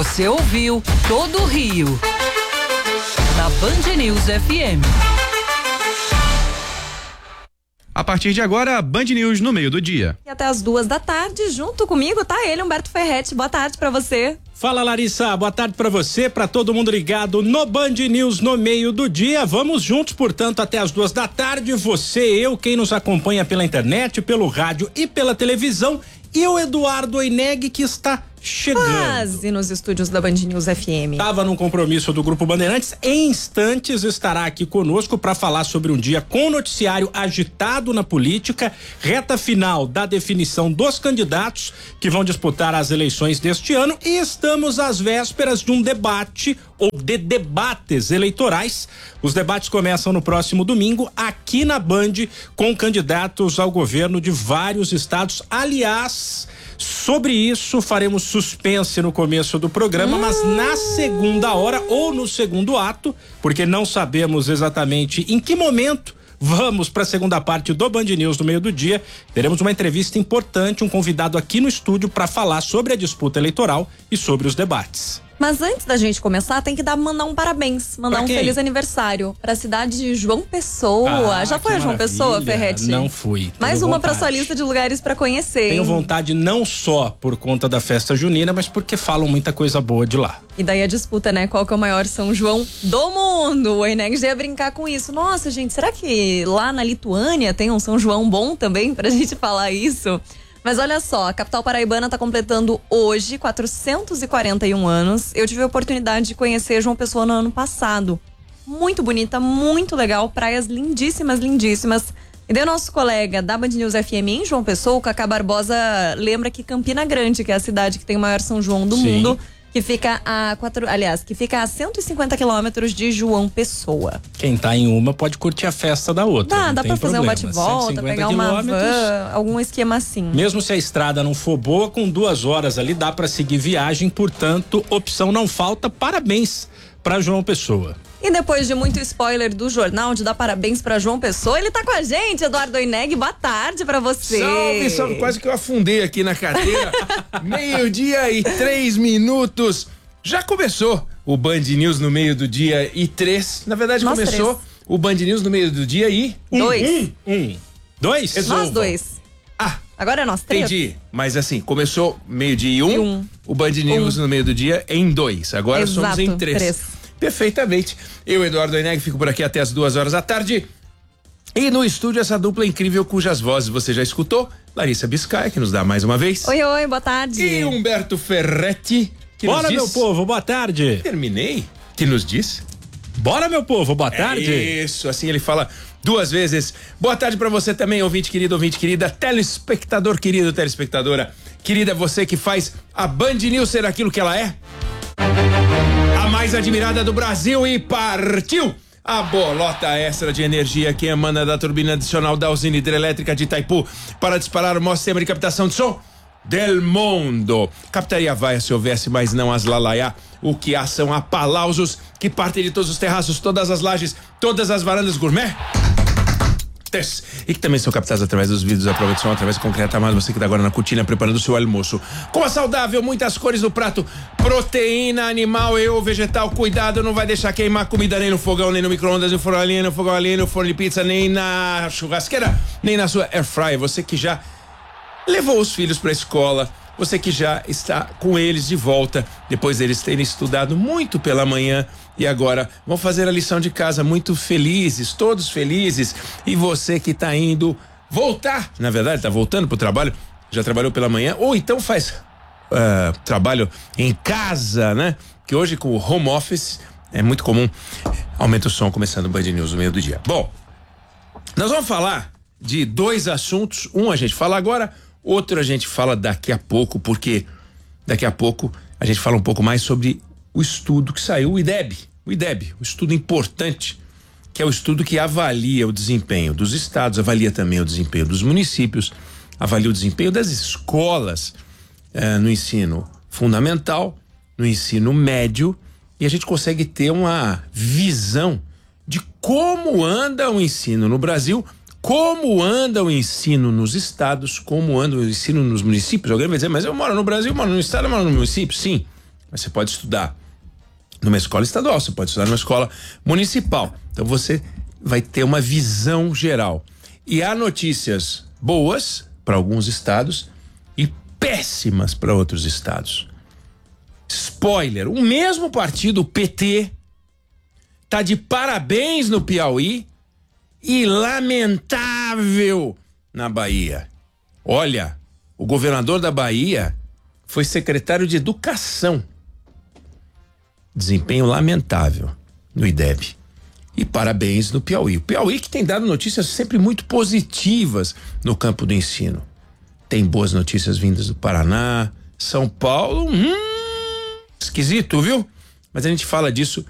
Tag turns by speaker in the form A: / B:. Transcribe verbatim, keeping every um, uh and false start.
A: Você ouviu Todo Rio na Band News F M.
B: A partir de agora, Band News no meio do dia.
C: E até as duas da tarde, junto comigo, tá ele, Humberto Ferretti. Boa tarde pra você.
D: Fala, Larissa, boa tarde pra você, pra todo mundo ligado no Band News no meio do dia. Vamos juntos, portanto, até as duas da tarde. Você, eu, quem nos acompanha pela internet, pelo rádio e pela televisão. E o Eduardo Oineg, que está chegando.
C: Quase nos estúdios da Band News F M.
D: Tava num compromisso do Grupo Bandeirantes. Em instantes estará aqui conosco para falar sobre um dia com noticiário agitado na política, reta final da definição dos candidatos que vão disputar as eleições deste ano, e estamos às vésperas de um debate ou de debates eleitorais. Os debates começam no próximo domingo aqui na Band com candidatos ao governo de vários estados. Aliás, sobre isso faremos suspense no começo do programa, hum. mas na segunda hora ou no segundo ato, porque não sabemos exatamente em que momento vamos para a segunda parte do Band News no meio do dia. Teremos uma entrevista importante, um convidado aqui no estúdio para falar sobre a disputa eleitoral e sobre os debates.
C: Mas antes da gente começar, tem que dar, mandar um parabéns, mandar um feliz aniversário para a cidade de João Pessoa.
D: Ah,
C: Já foi a João Pessoa, Ferretti?
D: Não fui.
C: Mais uma para sua lista de lugares para conhecer.
D: Tenho
C: hein?
D: vontade não só por conta da festa junina, mas porque falam muita coisa boa de lá.
C: E daí a disputa, né? Qual que é o maior São João do mundo? O Oineg já ia brincar com isso. Nossa, gente, será que lá na Lituânia tem um São João bom também pra gente falar isso? Mas olha só, a capital paraibana está completando hoje quatrocentos e quarenta e um anos. Eu tive a oportunidade de conhecer João Pessoa no ano passado. Muito bonita, muito legal, praias lindíssimas, lindíssimas. E daí o nosso colega da Band News F M em João Pessoa, o Cacá Barbosa, lembra que Campina Grande, que é a cidade que tem o maior São João do
D: Sim.
C: mundo, que fica a quatro, aliás, que fica a cento e cinquenta quilômetros de João Pessoa.
D: Quem tá em uma pode curtir a festa da outra.
C: Dá,
D: não
C: dá
D: tem
C: pra fazer
D: problema.
C: um bate-volta, pegar uma van, algum esquema assim.
D: Mesmo se a estrada não for boa, com duas horas ali dá pra seguir viagem, portanto, opção não falta. Parabéns pra João Pessoa.
C: E depois de muito spoiler do jornal, de dar parabéns pra João Pessoa, ele tá com a gente, Eduardo Oineg. Boa tarde pra você.
E: Salve, salve. Quase que eu afundei aqui na cadeira. Meio-dia e três minutos. Já começou o Band News no meio do dia e três. Na verdade,
C: Nós
E: começou
C: três.
E: o Band News no meio do dia e...
C: Dois.
D: Um. um. Dois?
E: Resolvam.
C: Nós dois.
E: Ah,
C: Agora é nós três.
E: entendi. Mas assim, começou meio-dia e um,
C: E um.
E: o Band News
C: Um.
E: no meio do dia em dois. Agora
C: Exato,
E: somos em três.
C: três.
E: Perfeitamente. Eu, Eduardo Oineg, fico por aqui até as duas horas da tarde. E no estúdio, essa dupla incrível cujas vozes você já escutou. Larissa Biscaia, que nos dá mais uma vez.
C: Oi, oi, boa tarde.
E: E Humberto Ferretti, que
D: Bora,
E: nos diz...
D: meu povo, boa tarde.
E: Terminei. Que nos diz...
D: Bora, meu povo, boa tarde.
E: É isso, assim ele fala duas vezes. Boa tarde pra você também, ouvinte querido, ouvinte querida, telespectador querido, telespectadora. Querida, você que faz a Band News ser aquilo que ela é. A mais admirada do Brasil, e partiu a bolota extra de energia que emana da turbina adicional da usina hidrelétrica de Itaipu para disparar o maior sistema de captação de som del mundo. Captaria vaia se houvesse, mas não as lalaiá. O que há são aplausos que partem de todos os terraços, todas as lajes, todas as varandas gourmet. E que também são captados através dos vídeos da prova de som, através do concreto amado, você que tá agora na cortina preparando o seu almoço. Com a saudável, muitas cores no prato, proteína animal e ou vegetal, cuidado, não vai deixar queimar comida nem no fogão, nem no micro-ondas, no forno ali, no fogão ali, no forno de pizza, nem na churrasqueira, nem na sua air fryer. Você que já levou os filhos pra escola, você que já está com eles de volta, depois deles terem estudado muito pela manhã e agora vão fazer a lição de casa muito felizes, todos felizes. E você que está indo voltar, na verdade está voltando pro trabalho, já trabalhou pela manhã, ou então faz uh, trabalho em casa, né? Que hoje com o home office é muito comum. Aumenta o som, começando o Band News no meio do dia. Bom, nós vamos falar de dois assuntos. Um a gente fala agora, outro a gente fala daqui a pouco, porque daqui a pouco a gente fala um pouco mais sobre o estudo que saiu, o I D E B. O I D E B, um estudo importante, que é o estudo que avalia o desempenho dos estados, avalia também o desempenho dos municípios, avalia o desempenho das escolas eh, no ensino fundamental, no ensino médio, e a gente consegue ter uma visão de como anda o ensino no Brasil, como anda o ensino nos estados, como anda o ensino nos municípios. Alguém vai dizer, mas eu moro no Brasil, moro no estado, eu moro no município. Sim, Mas você pode estudar numa escola estadual, você pode estudar numa escola municipal. Então você vai ter uma visão geral. E há notícias boas para alguns estados e péssimas para outros estados. Spoiler, o mesmo partido, o P T, tá de parabéns no Piauí e lamentável na Bahia. Olha, o governador da Bahia foi secretário de Educação. Desempenho lamentável no I D E B. E parabéns no Piauí. O Piauí que tem dado notícias sempre muito positivas no campo do ensino. Tem boas notícias vindas do Paraná, São Paulo, hum, esquisito, viu? Mas a gente fala disso